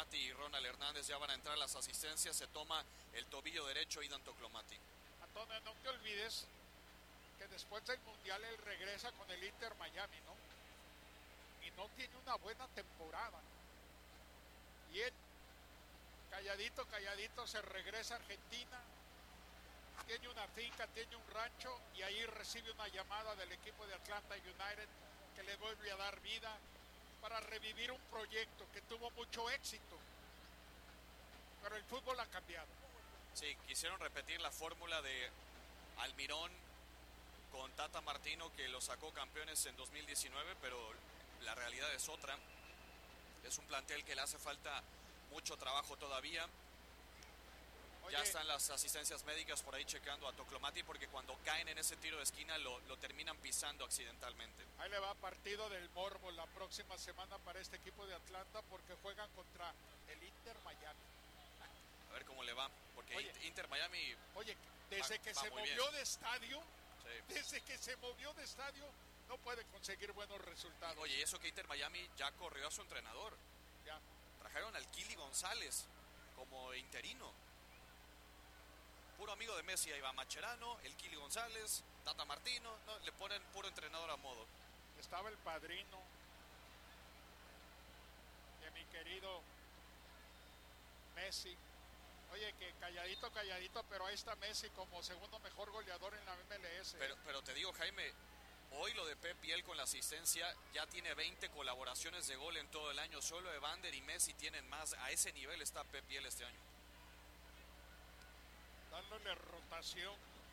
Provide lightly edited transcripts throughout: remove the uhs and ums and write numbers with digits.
Toclomati y Ronald Hernández ya van a entrar las asistencias. Se toma el tobillo derecho Aidan Toclomati. Antonio, no te olvides que después del Mundial él regresa con el Inter Miami, ¿no? Y no tiene una buena temporada. Y él, calladito, se regresa a Argentina. Tiene una finca, tiene un rancho y ahí recibe una llamada del equipo de Atlanta United que le vuelve a dar vida para revivir un proyecto que tuvo mucho éxito. Pero el fútbol ha cambiado. Sí, quisieron repetir la fórmula de Almirón con Tata Martino, que lo sacó campeones en 2019, pero la realidad es otra. Es un plantel que le hace falta mucho trabajo todavía. Oye, ya están las asistencias médicas por ahí checando a Toclomati, porque cuando caen en ese tiro de esquina lo terminan pisando accidentalmente. ahí le va partido del morbo la próxima semana para este equipo de Atlanta porque juegan contra el Inter Miami. A ver cómo le va, porque Oye, Inter Miami... Oye, desde que va se muy movió bien. de estadio, Sí. desde que se movió de estadio, no puede conseguir buenos resultados. Oye, eso que Inter Miami ya corrió a su entrenador. Ya. Trajeron al Kili González como interino. Puro amigo de Messi, ahí va Macherano, el Kili González, Tata Martino, no, le ponen puro entrenador a modo. Estaba el padrino de mi querido Messi. Oye, que calladito, pero ahí está Messi como segundo mejor goleador en la MLS. Pero te digo, Jaime, hoy lo de Pep Biel con la asistencia ya tiene 20 colaboraciones de gol en todo el año. Solo Evander y Messi tienen más. A ese nivel está Pep Biel este año. Dándole rotación.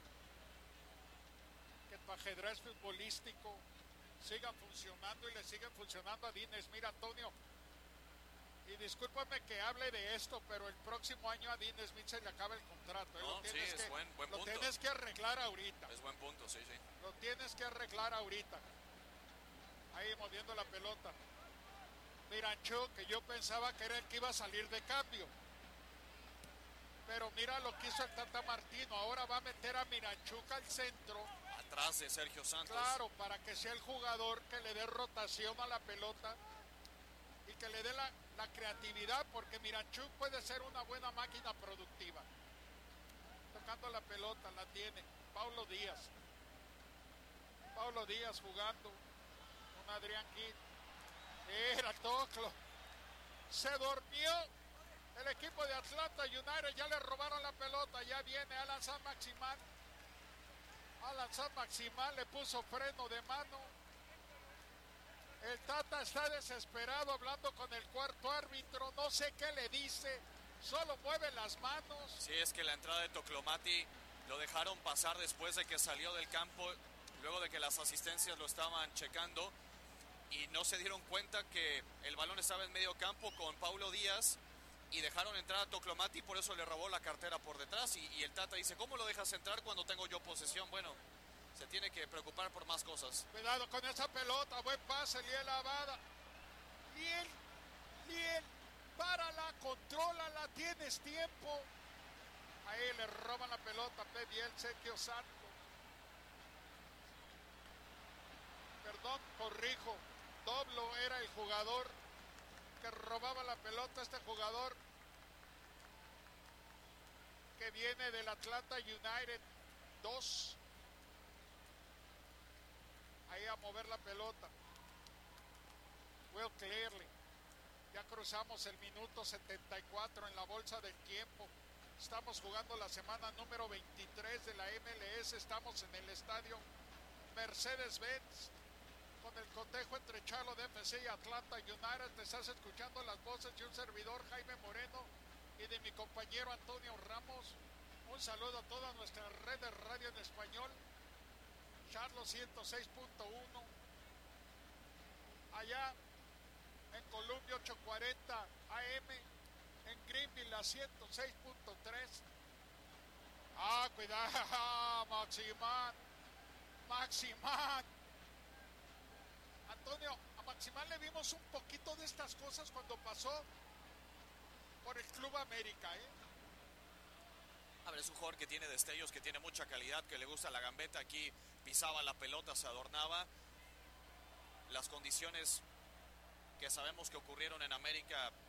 Que tu ajedrez futbolístico siga funcionando y le siguen funcionando a Dean Smith. Antonio, y discúlpame que hable de esto, pero el próximo año a Dean Smith se le acaba el contrato. No, sí, es buen punto. Lo tienes que arreglar ahorita. Es buen punto, sí. Lo tienes que arreglar ahorita. Ahí moviendo la pelota. Miranchuk, que yo pensaba que era el que iba a salir de cambio. Pero mira lo que hizo el Tata Martino. Ahora va a meter a Miranchuk al centro. Atrás de Sergio Santos. Claro, para que sea el jugador que le dé rotación a la pelota y que le dé la creatividad, porque Miranchuk puede ser una buena máquina productiva. Tocando la pelota, la tiene Paulo Díaz jugando con Adrián Gil. Era Toclo, se durmió el equipo de Atlanta United. Ya le robaron la pelota, ya viene Alan Saint-Maximin. Le puso freno de mano. El Tata está desesperado hablando con el cuarto árbitro, no sé qué le dice, solo mueve las manos. Sí, es que la entrada de Toclomati lo dejaron pasar después de que salió del campo, luego de que las asistencias lo estaban checando y no se dieron cuenta que el balón estaba en medio campo con Paulo Díaz y dejaron entrar a Toclomati, por eso le robó la cartera por detrás y el Tata dice, ¿cómo lo dejas entrar cuando tengo yo posesión? Bueno, se tiene que preocupar por más cosas. Cuidado con esa pelota, buen pase, Liel Abada. Liel, párala, contrólala, tienes tiempo. Ahí le roban la pelota, Pep Biel, Sergio Santos. Perdón, corrijo, Doblo era el jugador que robaba la pelota, este jugador que viene del Atlanta United 2. Ahí a mover la pelota. Will Clearly. Ya cruzamos el minuto 74 en la bolsa del tiempo. Estamos jugando la semana número 23 de la MLS. Estamos en el estadio Mercedes-Benz con el cotejo entre Charlotte FC y Atlanta United. Te estás escuchando las voces de un servidor, Jaime Moreno, y de mi compañero Antonio Ramos. Un saludo a toda nuestra red de radio en español. Charlo 106.1, allá en Columbia 840 AM, en Greenville la 106.3. Cuidado, Maximán. Antonio, a Maximán le vimos un poquito de estas cosas cuando pasó por el Club América, A ver, es un jugador que tiene destellos, que tiene mucha calidad, que le gusta la gambeta. Aquí pisaba la pelota, se adornaba. Las condiciones que sabemos que ocurrieron en América